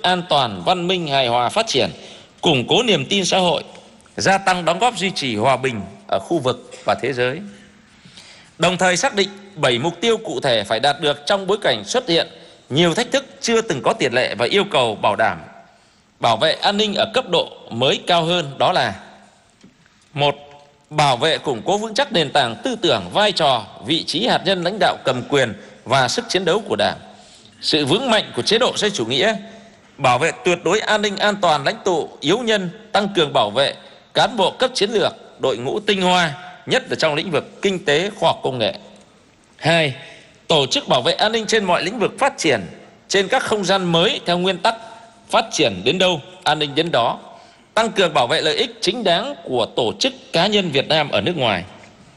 an toàn, văn minh, hài hòa, phát triển, củng cố niềm tin xã hội, gia tăng đóng góp duy trì hòa bình ở khu vực và thế giới. Đồng thời xác định 7 mục tiêu cụ thể phải đạt được trong bối cảnh xuất hiện nhiều thách thức chưa từng có tiền lệ và yêu cầu bảo vệ an ninh ở cấp độ mới cao hơn, đó là: 1. Bảo vệ củng cố vững chắc nền tảng tư tưởng, vai trò, vị trí hạt nhân lãnh đạo cầm quyền và sức chiến đấu của Đảng, sự vững mạnh của chế độ xã hội chủ nghĩa, bảo vệ tuyệt đối an ninh an toàn lãnh tụ, yếu nhân, tăng cường bảo vệ cán bộ cấp chiến lược, đội ngũ tinh hoa, nhất là trong lĩnh vực kinh tế, khoa học công nghệ. 2. Tổ chức bảo vệ an ninh trên mọi lĩnh vực phát triển trên các không gian mới theo nguyên tắc phát triển đến đâu, an ninh đến đó, tăng cường bảo vệ lợi ích chính đáng của tổ chức cá nhân Việt Nam ở nước ngoài.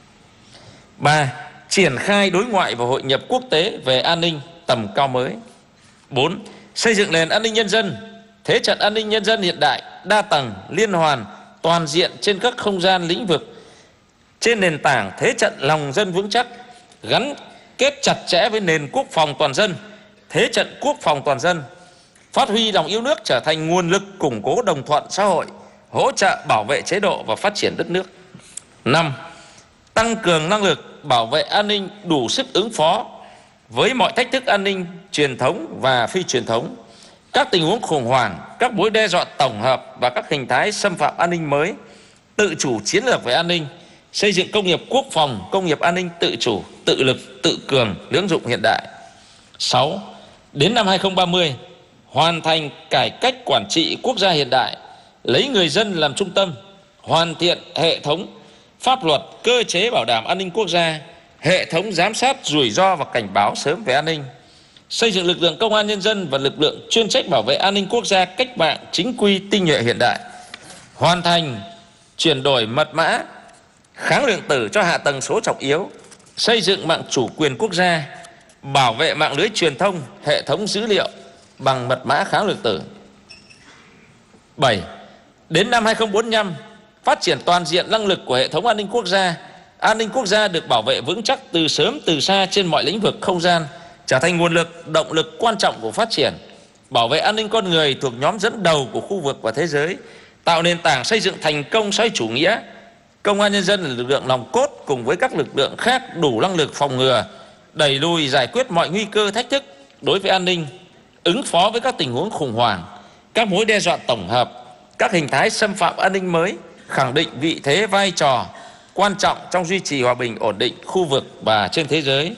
3. Triển khai đối ngoại và hội nhập quốc tế về an ninh tầm cao mới. 4. Xây dựng nền an ninh nhân dân, thế trận an ninh nhân dân hiện đại, đa tầng, liên hoàn, toàn diện trên các không gian lĩnh vực, trên nền tảng thế trận lòng dân vững chắc, gắn kết chặt chẽ với nền quốc phòng toàn dân, thế trận quốc phòng toàn dân, phát huy lòng yêu nước trở thành nguồn lực củng cố đồng thuận xã hội, hỗ trợ bảo vệ chế độ và phát triển đất nước. 5. Tăng cường năng lực bảo vệ an ninh đủ sức ứng phó với mọi thách thức an ninh truyền thống và phi truyền thống, các tình huống khủng hoảng, các mối đe dọa tổng hợp và các hình thái xâm phạm an ninh mới, tự chủ chiến lược về an ninh, xây dựng công nghiệp quốc phòng, công nghiệp an ninh tự chủ, tự lực, tự cường, lưỡng dụng hiện đại. 6. Đến năm 2030, hoàn thành cải cách quản trị quốc gia hiện đại, lấy người dân làm trung tâm, hoàn thiện hệ thống pháp luật, cơ chế bảo đảm an ninh quốc gia, hệ thống giám sát rủi ro và cảnh báo sớm về an ninh, xây dựng lực lượng công an nhân dân và lực lượng chuyên trách bảo vệ an ninh quốc gia cách mạng chính quy tinh nhuệ hiện đại, hoàn thành chuyển đổi mật mã kháng lượng tử cho hạ tầng số trọng yếu, xây dựng mạng chủ quyền quốc gia, bảo vệ mạng lưới truyền thông, hệ thống dữ liệu bằng mật mã kháng lượng tử. 7. Đến năm 2045, phát triển toàn diện năng lực của hệ thống an ninh quốc gia. An ninh quốc gia được bảo vệ vững chắc từ sớm từ xa trên mọi lĩnh vực không gian, trở thành nguồn lực, động lực quan trọng của phát triển. Bảo vệ an ninh con người thuộc nhóm dẫn đầu của khu vực và thế giới, tạo nền tảng xây dựng thành công xã hội chủ nghĩa. Công an nhân dân là lực lượng nòng cốt cùng với các lực lượng khác đủ năng lực phòng ngừa, đẩy lùi, giải quyết mọi nguy cơ thách thức đối với an ninh, ứng phó với các tình huống khủng hoảng, các mối đe dọa tổng hợp, các hình thái xâm phạm an ninh mới, khẳng định vị thế vai trò quan trọng trong duy trì hòa bình ổn định khu vực và trên thế giới.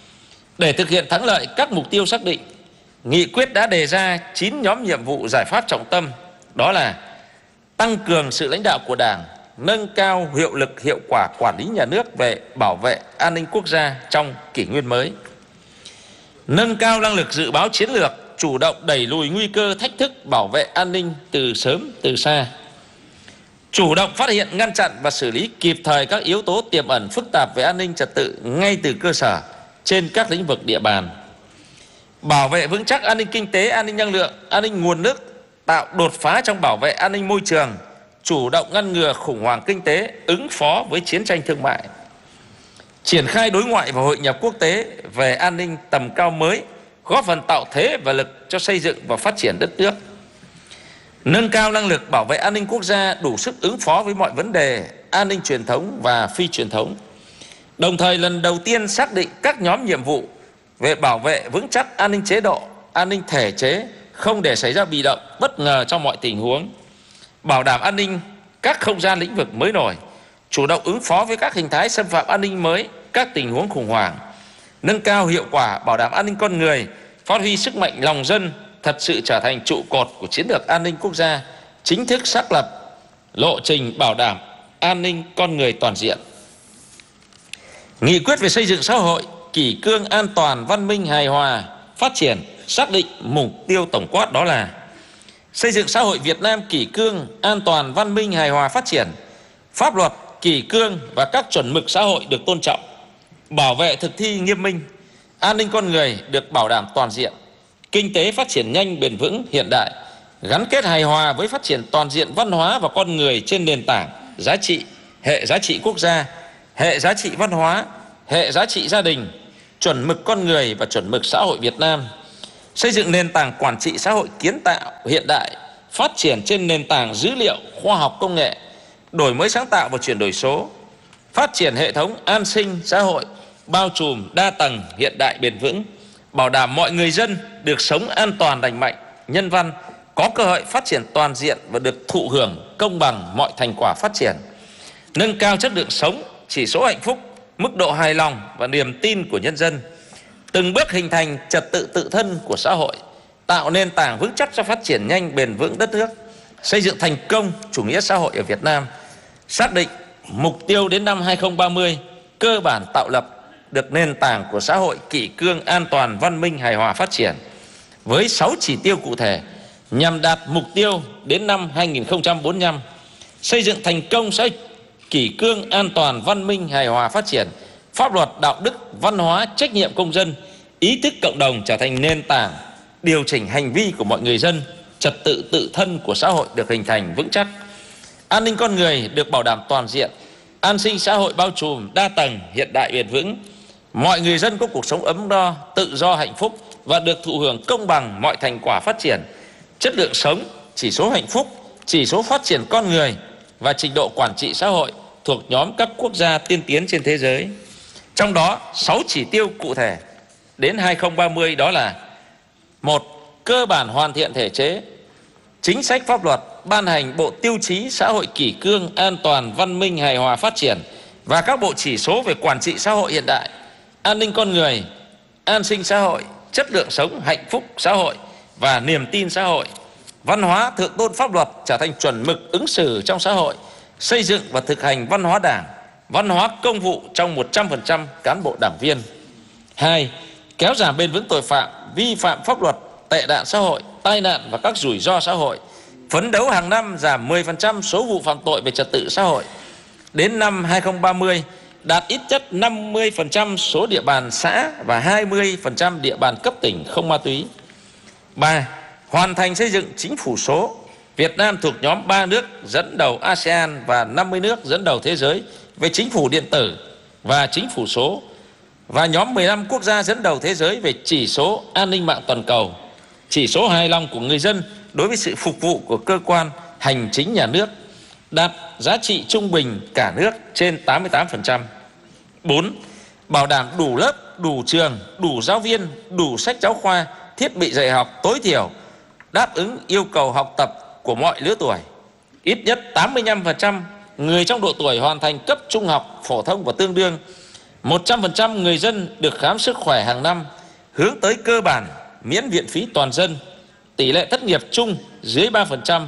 Để thực hiện thắng lợi các mục tiêu xác định, nghị quyết đã đề ra 9 nhóm nhiệm vụ giải pháp trọng tâm, đó là: tăng cường sự lãnh đạo của Đảng, nâng cao hiệu lực hiệu quả quản lý nhà nước về bảo vệ an ninh quốc gia trong kỷ nguyên mới, nâng cao năng lực dự báo chiến lược, chủ động đẩy lùi nguy cơ thách thức bảo vệ an ninh từ sớm từ xa, chủ động phát hiện, ngăn chặn và xử lý kịp thời các yếu tố tiềm ẩn phức tạp về an ninh trật tự ngay từ cơ sở trên các lĩnh vực địa bàn, bảo vệ vững chắc an ninh kinh tế, an ninh năng lượng, an ninh nguồn nước, tạo đột phá trong bảo vệ an ninh môi trường, chủ động ngăn ngừa khủng hoảng kinh tế, ứng phó với chiến tranh thương mại, triển khai đối ngoại và hội nhập quốc tế về an ninh tầm cao mới, góp phần tạo thế và lực cho xây dựng và phát triển đất nước, nâng cao năng lực bảo vệ an ninh quốc gia đủ sức ứng phó với mọi vấn đề an ninh truyền thống và phi truyền thống. Đồng thời lần đầu tiên xác định các nhóm nhiệm vụ về bảo vệ vững chắc an ninh chế độ, an ninh thể chế, không để xảy ra bị động, bất ngờ trong mọi tình huống, bảo đảm an ninh các không gian lĩnh vực mới nổi, chủ động ứng phó với các hình thái xâm phạm an ninh mới, các tình huống khủng hoảng, nâng cao hiệu quả bảo đảm an ninh con người, phát huy sức mạnh lòng dân, thật sự trở thành trụ cột của chiến lược an ninh quốc gia, chính thức xác lập lộ trình bảo đảm an ninh con người toàn diện. Nghị quyết về xây dựng xã hội kỷ cương, an toàn, văn minh, hài hòa, phát triển xác định mục tiêu tổng quát, đó là xây dựng xã hội Việt Nam kỷ cương, an toàn, văn minh, hài hòa, phát triển, pháp luật, kỷ cương và các chuẩn mực xã hội được tôn trọng, bảo vệ thực thi nghiêm minh, an ninh con người được bảo đảm toàn diện, kinh tế phát triển nhanh, bền vững, hiện đại, gắn kết hài hòa với phát triển toàn diện văn hóa và con người trên nền tảng giá trị, hệ giá trị quốc gia, hệ giá trị văn hóa, hệ giá trị gia đình, chuẩn mực con người và chuẩn mực xã hội Việt Nam, xây dựng nền tảng quản trị xã hội kiến tạo hiện đại, phát triển trên nền tảng dữ liệu, khoa học công nghệ, đổi mới sáng tạo và chuyển đổi số, phát triển hệ thống an sinh xã hội bao trùm, đa tầng, hiện đại, bền vững, bảo đảm mọi người dân được sống an toàn, lành mạnh, nhân văn, có cơ hội phát triển toàn diện và được thụ hưởng công bằng mọi thành quả phát triển, nâng cao chất lượng sống, chỉ số hạnh phúc, mức độ hài lòng và niềm tin của nhân dân, từng bước hình thành trật tự tự thân của xã hội, tạo nền tảng vững chắc cho phát triển nhanh bền vững đất nước, xây dựng thành công chủ nghĩa xã hội ở Việt Nam, xác định mục tiêu đến năm 2030 cơ bản tạo lập được nền tảng của xã hội kỷ cương, an toàn, văn minh, hài hòa, phát triển với 6 chỉ tiêu cụ thể nhằm đạt mục tiêu đến năm 2045, xây dựng thành công xã hội kỷ cương, an toàn, văn minh, hài hòa, phát triển, pháp luật, đạo đức, văn hóa, trách nhiệm công dân, ý thức cộng đồng trở thành nền tảng điều chỉnh hành vi của mọi người dân, trật tự tự thân của xã hội được hình thành vững chắc, an ninh con người được bảo đảm toàn diện, an sinh xã hội bao trùm, đa tầng, hiện đại, bền vững, mọi người dân có cuộc sống ấm no, tự do, hạnh phúc và được thụ hưởng công bằng mọi thành quả phát triển, chất lượng sống, chỉ số hạnh phúc, chỉ số phát triển con người và trình độ quản trị xã hội thuộc nhóm các quốc gia tiên tiến trên thế giới. Trong đó 6 chỉ tiêu cụ thể đến 2030 đó là: 1. Cơ bản hoàn thiện thể chế, chính sách pháp luật, ban hành bộ tiêu chí xã hội kỷ cương, an toàn, văn minh, hài hòa, phát triển và các bộ chỉ số về quản trị xã hội hiện đại, an ninh con người, an sinh xã hội, chất lượng sống, hạnh phúc xã hội và niềm tin xã hội. Văn hóa thượng tôn pháp luật trở thành chuẩn mực ứng xử trong xã hội, xây dựng và thực hành văn hóa đảng, văn hóa công vụ trong 100% cán bộ đảng viên. 2. Kéo giảm bền vững tội phạm, vi phạm pháp luật, tệ nạn xã hội, tai nạn và các rủi ro xã hội. Phấn đấu hàng năm giảm 10% số vụ phạm tội về trật tự xã hội. Đến năm 2030 đạt ít nhất 50% số địa bàn xã và 20% địa bàn cấp tỉnh không ma túy. 3. Hoàn thành xây dựng chính phủ số. Việt Nam thuộc nhóm 3 nước dẫn đầu ASEAN và 50 nước dẫn đầu thế giới về chính phủ điện tử và chính phủ số, và nhóm 15 quốc gia dẫn đầu thế giới về chỉ số an ninh mạng toàn cầu, chỉ số hài lòng của người dân đối với sự phục vụ của cơ quan hành chính nhà nước, đạt giá trị trung bình cả nước trên 88%. 4. Bảo đảm đủ lớp, đủ trường, đủ giáo viên, đủ sách giáo khoa, thiết bị dạy học tối thiểu, đáp ứng yêu cầu học tập của mọi lứa tuổi. Ít nhất 85% người trong độ tuổi hoàn thành cấp trung học, phổ thông và tương đương. 100% người dân được khám sức khỏe hàng năm, hướng tới cơ bản miễn viện phí toàn dân. Tỷ lệ thất nghiệp chung dưới 3%.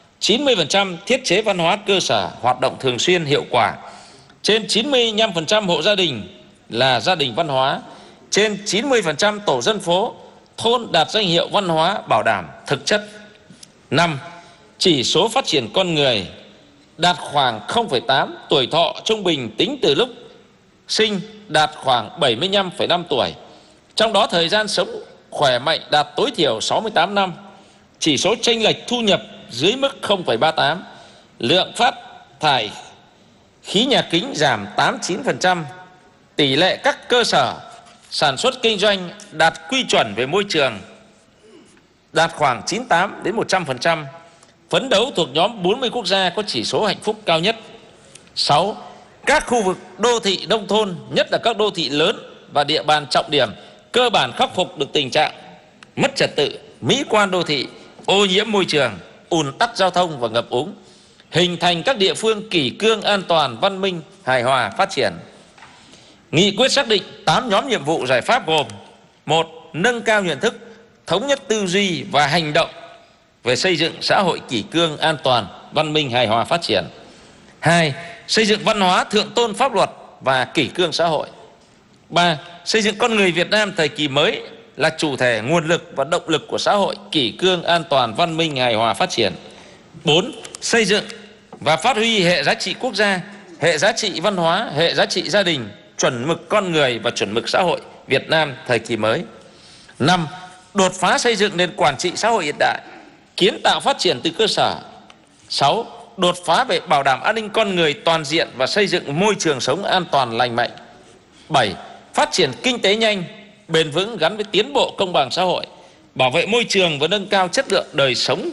90% thiết chế văn hóa cơ sở hoạt động thường xuyên hiệu quả. Trên 95% hộ gia đình là gia đình văn hóa. Trên 90% tổ dân phố, thôn đạt danh hiệu văn hóa bảo đảm thực chất. 5. Chỉ số phát triển con người đạt khoảng 0,8, tuổi thọ trung bình tính từ lúc sinh đạt khoảng 75,5 tuổi. Trong đó thời gian sống khỏe mạnh đạt tối thiểu 68 năm. Chỉ số chênh lệch thu nhập dưới mức 0,38. Lượng phát thải khí nhà kính giảm 89%. Tỷ lệ các cơ sở sản xuất kinh doanh đạt quy chuẩn về môi trường đạt khoảng 98 đến 100%. Phấn đấu thuộc nhóm 40 quốc gia có chỉ số hạnh phúc cao nhất. 6. Các khu vực đô thị nông thôn, nhất là các đô thị lớn và địa bàn trọng điểm, cơ bản khắc phục được tình trạng mất trật tự, mỹ quan đô thị, ô nhiễm môi trường, ùn tắc giao thông và ngập úng. Hình thành các địa phương kỷ cương, an toàn, văn minh, hài hòa, phát triển. Nghị quyết xác định 8 nhóm nhiệm vụ giải pháp gồm: 1. Nâng cao nhận thức, thống nhất tư duy và hành động về xây dựng xã hội kỷ cương, an toàn, văn minh, hài hòa, phát triển. 2. Xây dựng văn hóa thượng tôn pháp luật và kỷ cương xã hội. 3. Xây dựng con người Việt Nam thời kỳ mới là chủ thể, nguồn lực và động lực của xã hội kỷ cương, an toàn, văn minh, hài hòa, phát triển. 4. Xây dựng và phát huy hệ giá trị quốc gia, hệ giá trị văn hóa, hệ giá trị gia đình, chuẩn mực con người và chuẩn mực xã hội Việt Nam thời kỳ mới. 5. Đột phá xây dựng nền quản trị xã hội hiện đại, kiến tạo phát triển từ cơ sở. 6. Đột phá về bảo đảm an ninh con người toàn diện và xây dựng môi trường sống an toàn lành mạnh. 7. Phát triển kinh tế nhanh, bền vững gắn với tiến bộ công bằng xã hội. bảo vệ môi trường và nâng cao chất lượng đời sống